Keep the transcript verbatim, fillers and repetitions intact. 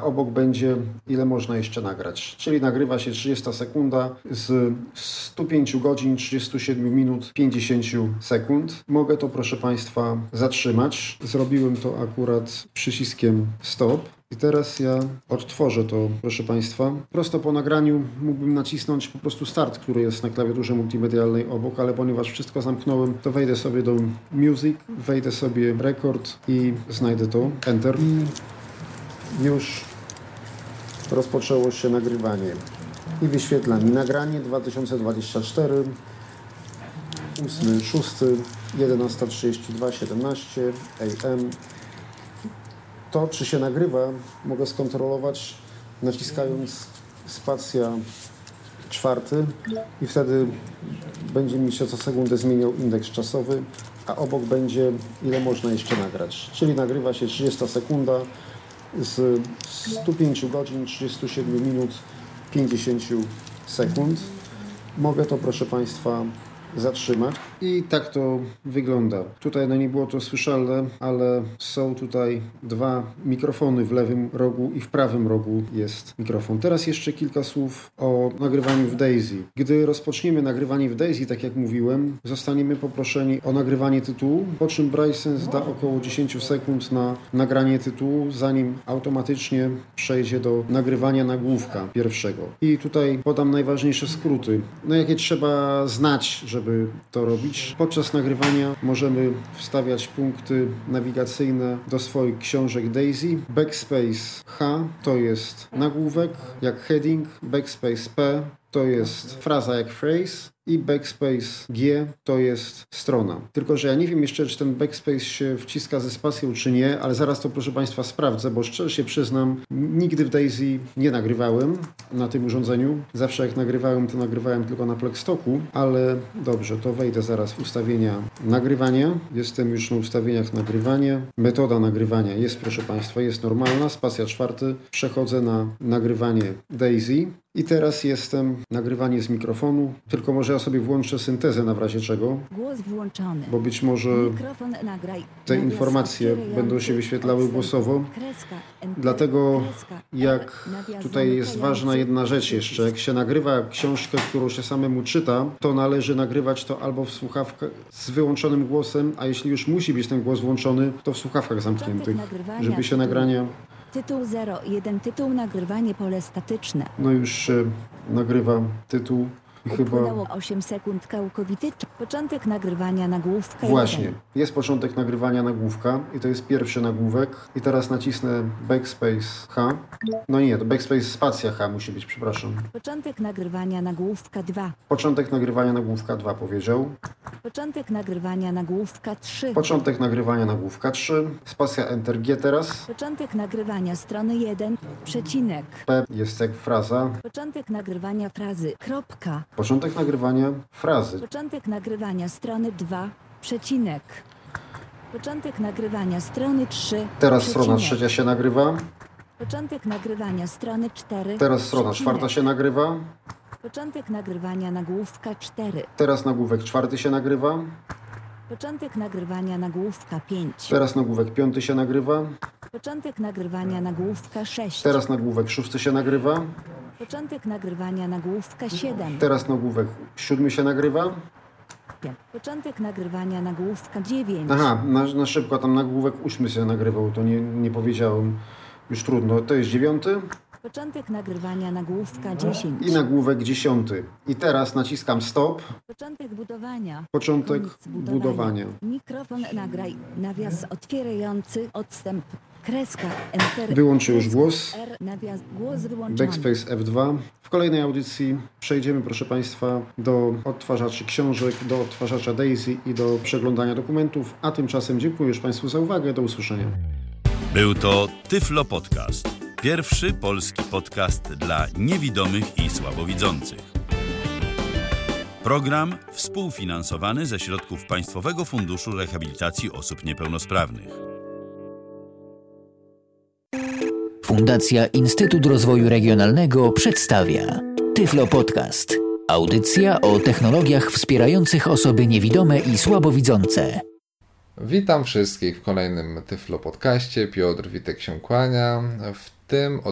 obok będzie ile można jeszcze nagrać. Czyli nagrywa się trzydziesta sekunda z stu pięciu godzin, trzydziestu siedmiu minut, pięćdziesięciu sekund. Mogę to, proszę Państwa, zatrzymać. Zrobiłem to akurat przyciskiem stop. I teraz ja odtworzę to, proszę Państwa. Prosto po nagraniu mógłbym nacisnąć po prostu start, który jest na klawiaturze multimedialnej obok, ale ponieważ wszystko zamknąłem, to wejdę sobie do Music, wejdę sobie Record i znajdę to, Enter. I już rozpoczęło się nagrywanie. I wyświetla mi nagranie dwa tysiące dwudziesty czwarty, ósmy szósty, jedenasta trzydzieści dwa siedemnaście A M. To, czy się nagrywa, mogę skontrolować naciskając spacja czwarty i wtedy będzie mi się co sekundę zmieniał indeks czasowy, a obok będzie ile można jeszcze nagrać. Czyli nagrywa się trzydziesta sekunda z stu pięciu godzin, trzydziestu siedmiu minut, pięćdziesięciu sekund. Mogę to, proszę Państwa, zatrzymać. I tak to wygląda. Tutaj no nie było to słyszalne, ale są tutaj dwa mikrofony w lewym rogu i w prawym rogu jest mikrofon. Teraz jeszcze kilka słów o nagrywaniu w Daisy. Gdy rozpoczniemy nagrywanie w Daisy, tak jak mówiłem, zostaniemy poproszeni o nagrywanie tytułu, po czym BrailleSense da około dziesięć sekund na nagranie tytułu, zanim automatycznie przejdzie do nagrywania nagłówka pierwszego. I tutaj podam najważniejsze skróty, no jakie trzeba znać, żeby Żeby to robić. Podczas nagrywania możemy wstawiać punkty nawigacyjne do swoich książek Daisy. Backspace H to jest nagłówek jak heading, backspace P to jest fraza jak phrase i backspace G to jest strona. Tylko że ja nie wiem jeszcze, czy ten backspace się wciska ze spacją, czy nie, ale zaraz to, proszę Państwa, sprawdzę, bo szczerze się przyznam, nigdy w Daisy nie nagrywałem na tym urządzeniu. Zawsze jak nagrywałem, to nagrywałem tylko na Plextalku, ale dobrze, to wejdę zaraz w ustawienia nagrywania. Jestem już na ustawieniach nagrywania. Metoda nagrywania jest, proszę Państwa, jest normalna. Spacja czwarty. Przechodzę na nagrywanie Daisy. I teraz jestem nagrywanie z mikrofonu, tylko może ja sobie włączę syntezę na w razie czego, Głos włączony. bo być może Mikrofon nagraj. te informacje będą się wyświetlały głosowo. Kreska, enter, Dlatego kreska, jak nawias tutaj jest zamykający, ważna jedna rzecz jeszcze, jak się nagrywa książkę, którą się samemu czyta, to należy nagrywać to albo w słuchawkach z wyłączonym głosem, a jeśli już musi być ten głos włączony, to w słuchawkach zamkniętych, żeby się nagrania... Tytuł zero jeden, tytuł nagrywanie pole statyczne. No już się nagrywa tytuł i chyba... Upłynęło osiem sekund, całkowity początek nagrywania nagłówka. Właśnie, jeden. jest początek nagrywania nagłówka i to jest pierwszy nagłówek i teraz nacisnę backspace H. No nie, to backspace spacja H musi być, przepraszam. Początek nagrywania nagłówka dwa. Początek nagrywania nagłówka dwa powiedział. Początek nagrywania nagłówka trzy. Początek nagrywania nagłówka trzy. Spacja Enter G teraz. Początek nagrywania strony jeden, przecinek. P jest jak fraza. Początek nagrywania frazy, kropka. Początek nagrywania frazy. Początek nagrywania strony dwa, przecinek. Początek nagrywania strony trzy, Teraz przecinek. strona trzecia się nagrywa. Początek nagrywania strony cztery. Teraz strona przecinek. czwarta się nagrywa. Początek nagrywania nagłówka cztery. Teraz nagłówek czwarty się nagrywa. Początek nagrywania nagłówka pięć. Teraz nagłówek piąty się nagrywa. Początek nagrywania nagłówka sześć. Teraz nagłówek szósty się nagrywa. Początek nagrywania nagłówka siedem. Teraz nagłówek siódmy się nagrywa. Początek nagrywania nagłówka dziewięć. Aha, na, na szybko tam nagłówek ósmy się nagrywał, to nie, nie powiedziałem. Już trudno. To jest dziewiąty. Początek nagrywania nagłówka dziesięć. I nagłówek dziesiąty. I teraz naciskam stop. Początek budowania. Początek Koniec budowania. Mikrofon nagraj. Nawias otwierający. Odstęp. Kreska. Enter. Wyłączę już kreska, głos. R, nawias. Głos wyłączony. Backspace F dwa. W kolejnej audycji przejdziemy, proszę Państwa, do odtwarzaczy książek, do odtwarzacza Daisy i do przeglądania dokumentów. A tymczasem dziękuję już Państwu za uwagę. Do usłyszenia. Był to Tyflo Podcast. Pierwszy polski podcast dla niewidomych i słabowidzących. Program współfinansowany ze środków Państwowego Funduszu Rehabilitacji Osób Niepełnosprawnych. Fundacja Instytut Rozwoju Regionalnego przedstawia Tyflo Podcast. Audycja o technologiach wspierających osoby niewidome i słabowidzące. Witam wszystkich w kolejnym Tyflo Podcaście. Piotr Witek się kłania. W tym